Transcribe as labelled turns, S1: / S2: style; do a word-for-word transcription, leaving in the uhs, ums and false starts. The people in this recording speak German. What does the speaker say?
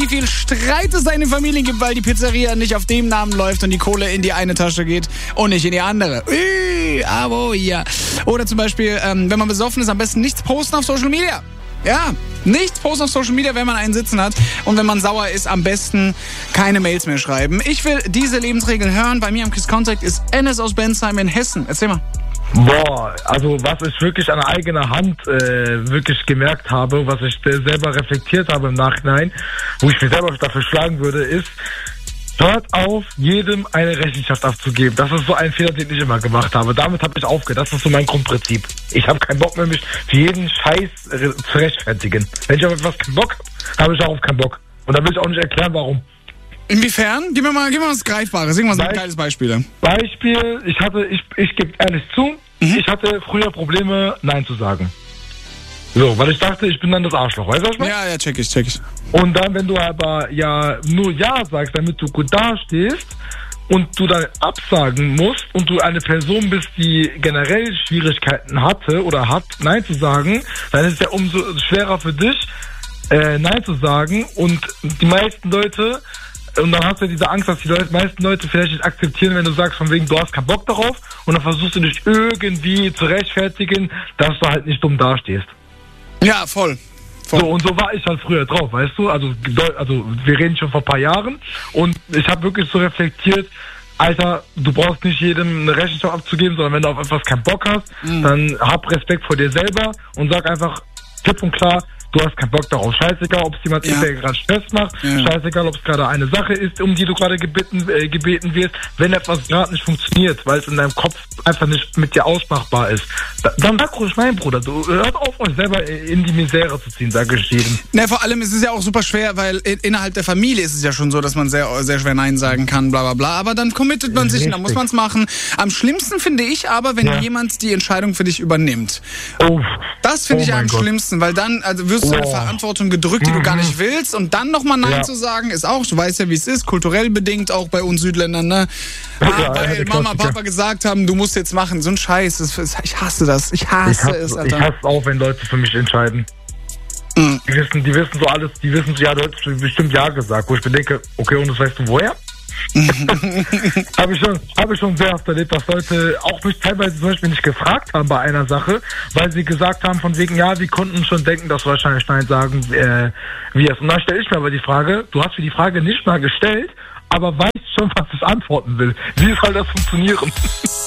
S1: wie viel Streit es in den Familien gibt, weil die Pizzeria nicht auf dem Namen läuft und die Kohle in die eine Tasche geht und nicht in die andere. Ui, aber ja. Oder zum Beispiel, ähm, wenn man besoffen ist, am besten nichts posten auf Social Media. Ja, nichts posten auf Social Media, wenn man einen sitzen hat. Und wenn man sauer ist, am besten keine Mails mehr schreiben. Ich will diese Lebensregeln hören. Bei mir am Kiss Contact ist Enes aus Bensheim in Hessen. Erzähl mal.
S2: Boah, also was ich wirklich an eigener Hand äh, wirklich gemerkt habe, was ich äh, selber reflektiert habe im Nachhinein, wo ich mich selber dafür schlagen würde, ist, hört auf, jedem eine Rechenschaft abzugeben. Das ist so ein Fehler, den ich immer gemacht habe. Damit habe ich aufgehört. Das ist so mein Grundprinzip. Ich habe keinen Bock mehr, mich für jeden Scheiß re- zu rechtfertigen. Wenn ich auf etwas keinen Bock habe, habe ich auch auf keinen Bock. Und da will ich auch nicht erklären, warum.
S1: Inwiefern? Gib mir mal, gib mir mal was Greifbares. Sag mal so ein geiles Beispiel.
S2: Beispiel, ich hatte, ich, ich gebe ehrlich zu, mhm. ich hatte früher Probleme, Nein zu sagen. So, weil ich dachte, ich bin dann das Arschloch, weißt du, was ich meine?
S1: Ja, ja, check ich, check ich.
S2: Und dann, wenn du aber ja nur Ja sagst, damit du gut dastehst und du dann absagen musst und du eine Person bist, die generell Schwierigkeiten hatte oder hat, Nein zu sagen, dann ist es ja umso schwerer für dich, äh, Nein zu sagen. Und die meisten Leute, und dann hast du diese Angst, dass die Leute, meisten Leute vielleicht nicht akzeptieren, wenn du sagst, von wegen, du hast keinen Bock darauf, und dann versuchst du dich irgendwie zu rechtfertigen, dass du halt nicht dumm dastehst.
S1: Ja, voll. voll.
S2: So, und so war ich halt früher drauf, weißt du? Also, also wir reden schon vor ein paar Jahren, und ich habe wirklich so reflektiert, Alter, du brauchst nicht jedem eine Rechenschaft abzugeben, sondern wenn du auf etwas keinen Bock hast, mhm. dann hab Respekt vor dir selber und sag einfach klipp und klar, du hast keinen Bock darauf. Scheißegal, ob es jemand
S1: ja.
S2: ist, der gerade Stress macht. Ja. Scheißegal, ob es gerade eine Sache ist, um die du gerade gebeten, äh, gebeten wirst. Wenn etwas gerade nicht funktioniert, weil es in deinem Kopf einfach nicht mit dir ausmachbar ist, da, dann sag ruhig, mein Bruder, du hört auf, euch selber in die Misere zu ziehen, sage ich jedem.
S1: Na, vor allem ist es ja auch super schwer, weil in, innerhalb der Familie ist es ja schon so, dass man sehr, sehr schwer Nein sagen kann, bla bla bla. Aber dann committet man sich und dann muss man es machen. Am schlimmsten finde ich aber, wenn ja. jemand die Entscheidung für dich übernimmt.
S2: Oh.
S1: Das finde
S2: oh
S1: ich am
S2: Gott.
S1: schlimmsten, weil dann also wirst du
S2: oh.
S1: eine Verantwortung gedrückt, die mhm. du gar nicht willst, und dann nochmal Nein ja. zu sagen, ist auch, du weißt ja, wie es ist, kulturell bedingt, auch bei uns Südländern, ne? Ah,
S2: ja,
S1: weil
S2: ja,
S1: Mama, Papa gesagt haben, du musst jetzt machen, so ein Scheiß, das, ich hasse das, ich hasse
S2: ich hasse,
S1: es, Alter.
S2: Ich hasse auch, wenn Leute für mich entscheiden. Mhm. Die wissen, die wissen so alles, die wissen so, ja, du hättest bestimmt Ja gesagt, wo ich mir denke, okay, und das weißt du woher? habe ich schon, habe ich schon sehr oft erlebt, dass Leute auch mich teilweise zum Beispiel nicht gefragt haben bei einer Sache, weil sie gesagt haben von wegen, ja, wir konnten schon denken, dass wir wahrscheinlich Nein sagen, äh, wie es. Und dann stelle ich mir aber die Frage, du hast mir die Frage nicht mal gestellt, aber weißt schon, was ich antworten will. Wie soll das funktionieren?